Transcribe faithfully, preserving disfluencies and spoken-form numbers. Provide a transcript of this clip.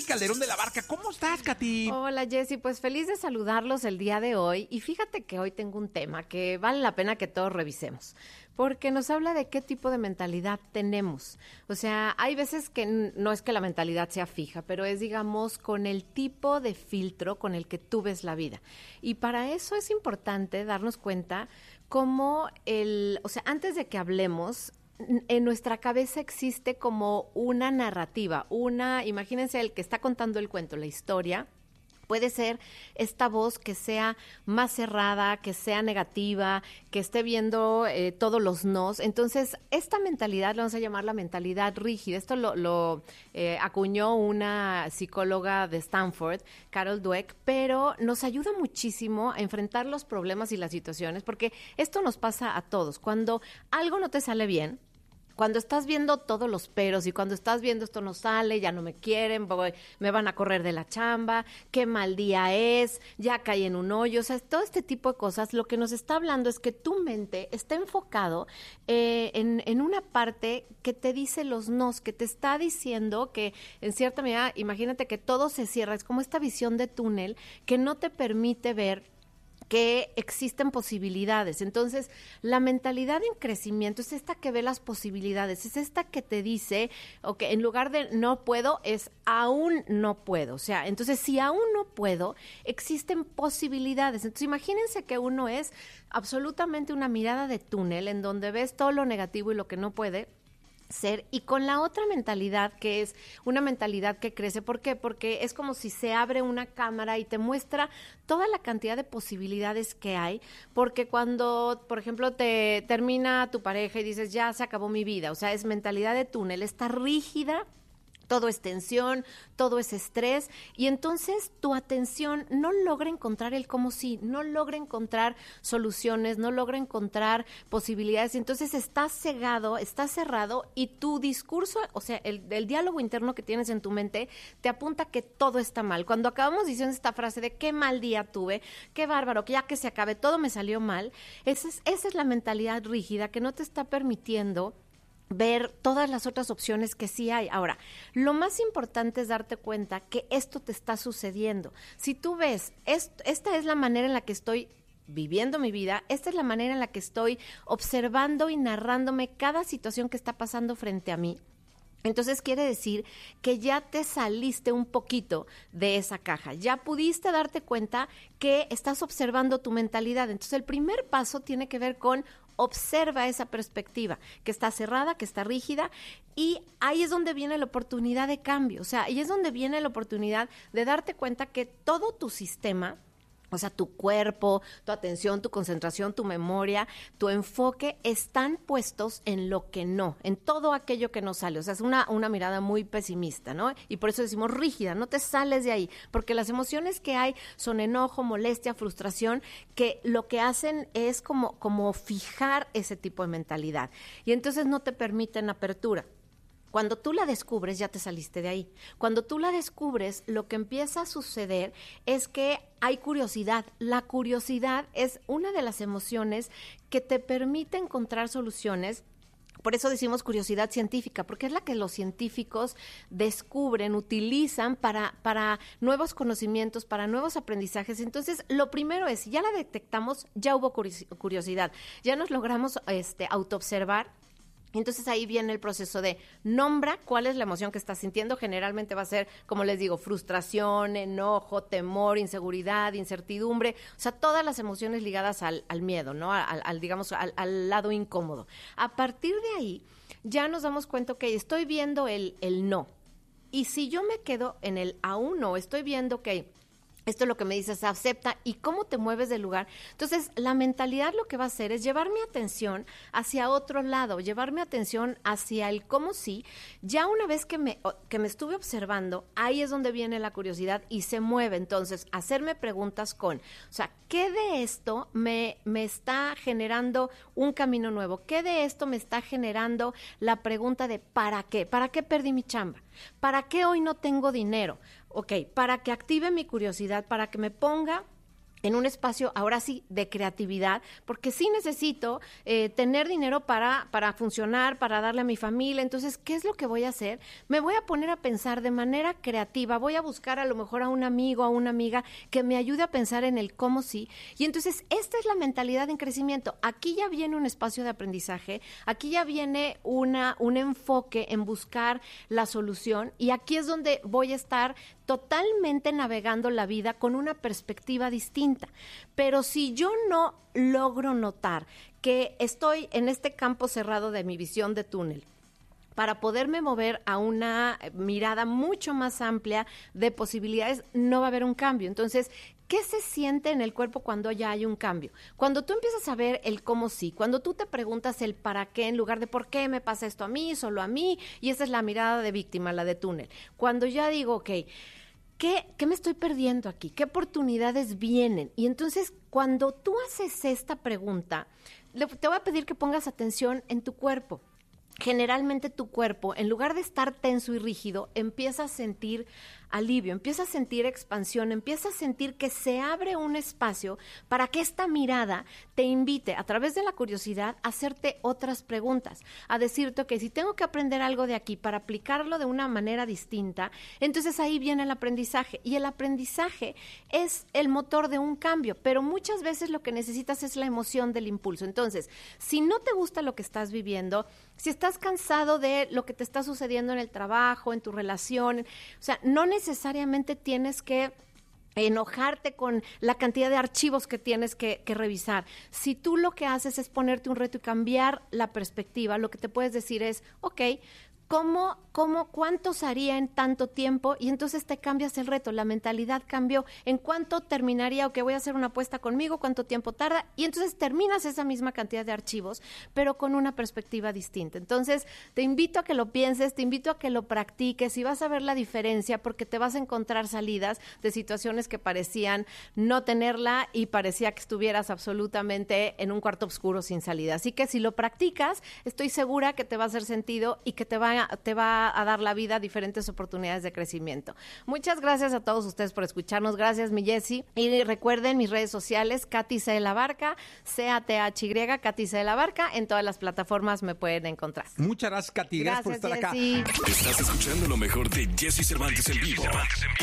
Calderón de la Barca. ¿Cómo estás, Katy? Hola, Jessy. Pues feliz de saludarlos el día de hoy. Y fíjate que hoy tengo un tema que vale la pena que todos revisemos, porque nos habla de qué tipo de mentalidad tenemos. O sea, hay veces que n- no es que la mentalidad sea fija, pero es, digamos, con el tipo de filtro con el que tú ves la vida. Y para eso es importante darnos cuenta cómo el, o sea, antes de que hablemos, en nuestra cabeza existe como una narrativa, una, imagínense el que está contando el cuento, la historia. Puede ser esta voz que sea más cerrada, que sea negativa, que esté viendo eh, todos los nos. Entonces, esta mentalidad, la vamos a llamar la mentalidad rígida. Esto lo, lo eh, acuñó una psicóloga de Stanford, Carol Dweck, pero nos ayuda muchísimo a enfrentar los problemas y las situaciones, porque esto nos pasa a todos. Cuando algo no te sale bien, cuando estás viendo todos los peros y cuando estás viendo esto no sale, ya no me quieren, voy, me van a correr de la chamba, qué mal día es, ya caí en un hoyo, o sea, todo este tipo de cosas, lo que nos está hablando es que tu mente está enfocado eh, en, en una parte que te dice los nos, que te está diciendo que en cierta medida, imagínate que todo se cierra, es como esta visión de túnel que no te permite ver que existen posibilidades. Entonces, la mentalidad en crecimiento es esta que ve las posibilidades, es esta que te dice, ok, en lugar de no puedo, es aún no puedo. O sea, entonces, si aún no puedo, existen posibilidades. Entonces, imagínense que uno es absolutamente una mirada de túnel en donde ves todo lo negativo y lo que no puede ser, y con la otra mentalidad que es una mentalidad que crece. ¿Por qué? Porque es como si se abre una cámara y te muestra toda la cantidad de posibilidades que hay, porque cuando, por ejemplo, te termina tu pareja y dices, ya se acabó mi vida, o sea, es mentalidad de túnel, está rígida. Todo es tensión, todo es estrés, y entonces tu atención no logra encontrar el cómo sí, no logra encontrar soluciones, no logra encontrar posibilidades, entonces estás cegado, estás cerrado, y tu discurso, o sea, el, el diálogo interno que tienes en tu mente te apunta que todo está mal. Cuando acabamos diciendo esta frase de qué mal día tuve, qué bárbaro, que ya que se acabe, todo me salió mal, esa es, esa es la mentalidad rígida que no te está permitiendo ver todas las otras opciones que sí hay. Ahora, lo más importante es darte cuenta que esto te está sucediendo. Si tú ves, esto, esta es la manera en la que estoy viviendo mi vida, esta es la manera en la que estoy observando y narrándome cada situación que está pasando frente a mí, entonces quiere decir que ya te saliste un poquito de esa caja, ya pudiste darte cuenta que estás observando tu mentalidad. Entonces el primer paso tiene que ver con observa esa perspectiva, que está cerrada, que está rígida, y ahí es donde viene la oportunidad de cambio. O sea, ahí es donde viene la oportunidad de darte cuenta que todo tu sistema, o sea, tu cuerpo, tu atención, tu concentración, tu memoria, tu enfoque están puestos en lo que no, en todo aquello que no sale. O sea, es una, una mirada muy pesimista, ¿no? Y por eso decimos rígida, no te sales de ahí, porque las emociones que hay son enojo, molestia, frustración, que lo que hacen es como, como fijar ese tipo de mentalidad. Y entonces no te permiten apertura. Cuando tú la descubres, ya te saliste de ahí. Cuando tú la descubres, lo que empieza a suceder es que hay curiosidad. La curiosidad es una de las emociones que te permite encontrar soluciones. Por eso decimos curiosidad científica, porque es la que los científicos descubren, utilizan para, para nuevos conocimientos, para nuevos aprendizajes. Entonces, lo primero es, si ya la detectamos, ya hubo curiosidad, ya nos logramos este, autoobservar. Entonces ahí viene el proceso de nombra cuál es la emoción que estás sintiendo. Generalmente va a ser, como les digo, frustración, enojo, temor, inseguridad, incertidumbre. O sea, todas las emociones ligadas al, al miedo, ¿no? Al, al digamos, al, al lado incómodo. A partir de ahí, ya nos damos cuenta que estoy viendo el, el no. Y si yo me quedo en el aún no, estoy viendo que esto es lo que me dices, acepta, y cómo te mueves del lugar. Entonces, la mentalidad lo que va a hacer es llevar mi atención hacia otro lado, llevar mi atención hacia el cómo sí. Ya una vez que me, que me estuve observando, ahí es donde viene la curiosidad y se mueve. Entonces, hacerme preguntas con, o sea, ¿qué de esto me, me está generando un camino nuevo? ¿Qué de esto me está generando la pregunta de ¿para qué? ¿Para qué perdí mi chamba? ¿Para qué hoy no tengo dinero? Ok, para que active mi curiosidad, para que me ponga en un espacio, ahora sí, de creatividad, porque sí necesito eh, tener dinero para, para funcionar, para darle a mi familia. Entonces, ¿qué es lo que voy a hacer? Me voy a poner a pensar de manera creativa, voy a buscar a lo mejor a un amigo, a una amiga que me ayude a pensar en el cómo sí. Y entonces, esta es la mentalidad en crecimiento. Aquí ya viene un espacio de aprendizaje, aquí ya viene una, un enfoque en buscar la solución, y aquí es donde voy a estar totalmente navegando la vida con una perspectiva distinta. Pero si yo no logro notar que estoy en este campo cerrado de mi visión de túnel, para poderme mover a una mirada mucho más amplia de posibilidades, no va a haber un cambio. Entonces, ¿qué se siente en el cuerpo cuando ya hay un cambio? Cuando tú empiezas a ver el cómo sí, cuando tú te preguntas el para qué en lugar de por qué me pasa esto a mí, solo a mí, y esa es la mirada de víctima, la de túnel. Cuando ya digo, ok, ¿qué, qué me estoy perdiendo aquí? ¿Qué oportunidades vienen? Y entonces, cuando tú haces esta pregunta, le, te voy a pedir que pongas atención en tu cuerpo. Generalmente tu cuerpo, en lugar de estar tenso y rígido, empieza a sentir alivio, empieza a sentir expansión, empieza a sentir que se abre un espacio para que esta mirada te invite, a través de la curiosidad, a hacerte otras preguntas, a decirte, ok, si tengo que aprender algo de aquí para aplicarlo de una manera distinta, entonces ahí viene el aprendizaje. Y el aprendizaje es el motor de un cambio, pero muchas veces lo que necesitas es la emoción del impulso. Entonces, si no te gusta lo que estás viviendo, si estás cansado de lo que te está sucediendo en el trabajo, en tu relación, o sea, no necesariamente tienes que enojarte con la cantidad de archivos que tienes que, que revisar. Si tú lo que haces es ponerte un reto y cambiar la perspectiva, lo que te puedes decir es, ok, ¿Cómo, cómo, cuántos haría en tanto tiempo? Y entonces te cambias el reto, la mentalidad cambió. ¿En cuánto terminaría? Ok, voy a hacer una apuesta conmigo, ¿cuánto tiempo tarda? Y entonces terminas esa misma cantidad de archivos, pero con una perspectiva distinta. Entonces, te invito a que lo pienses, te invito a que lo practiques y vas a ver la diferencia, porque te vas a encontrar salidas de situaciones que parecían no tenerla y parecía que estuvieras absolutamente en un cuarto oscuro sin salida. Así que si lo practicas, estoy segura que te va a hacer sentido y que te va a te va a dar la vida diferentes oportunidades de crecimiento. Muchas gracias a todos ustedes por escucharnos. Gracias, mi Jessy. Y recuerden mis redes sociales, Katy C. de la Barca, C A T H Y, Katy C. de la Barca. En todas las plataformas me pueden encontrar. Muchas gracias, Katy. Gracias, gracias por estar Jessy. acá. Estás escuchando lo mejor de Jessy Cervantes en vivo.